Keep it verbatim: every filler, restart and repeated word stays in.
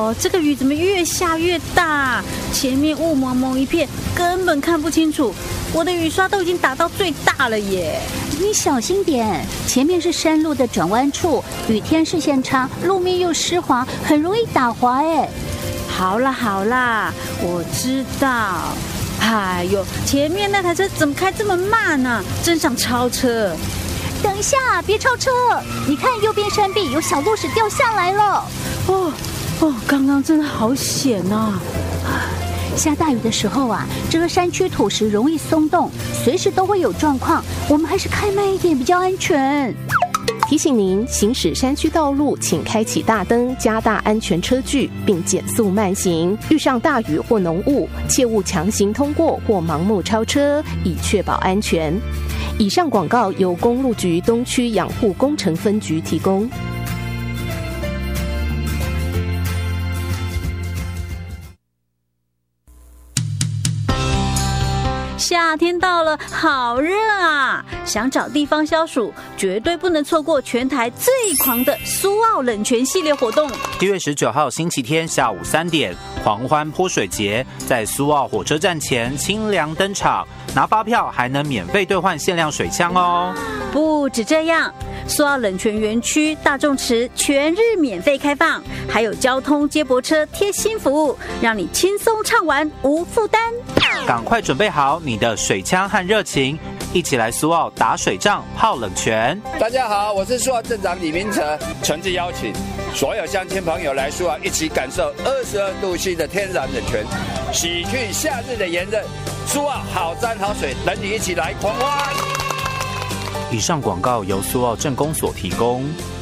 哦，这个雨怎么越下越大？前面雾蒙蒙一片，根本看不清楚。我的雨刷都已经打到最大了耶！ 你小心点，前面是山路的转弯处，雨天视线差，路面又湿滑，很容易打滑哎。 好啦好啦，我知道。哎呦，前面那台车怎么开这么慢呢、啊？真想超车！ 等一下，别超车！你看右边山壁有小路石掉下来了。 哦哦，刚刚真的好险啊！ 下大雨的时候啊，这个山区土石容易松动，随时都会有状况，我们还是开慢一点比较安全。 提醒您，行驶山区道路，请开启大灯，加大安全车距，并减速慢行。遇上大雨或浓雾，切勿强行通过或盲目超车，以确保安全。以上广告由公路局东区养护工程分局提供。 夏天到了，好热啊！想找地方消暑，绝对不能错过全台最狂的苏澳冷泉系列活动。 七月十九号星期天下午三点，狂欢泼水节在苏澳火车站前清凉登场，拿发票还能免费兑换限量水枪哦。 不止这样，苏澳冷泉园区大众池全日免费开放，还有交通接驳车贴心服务，让你轻松畅玩无负担。 赶快准备好你的水枪和热情，一起来苏澳打水仗、泡冷泉。 大家好，我是苏澳镇长李明哲，诚挚邀请所有乡亲朋友来苏澳，一起感受二十二度 C 的天然冷泉，洗去夏日的炎热。苏澳好山好水，等你一起来狂欢。 以上广告由苏澳镇公所提供。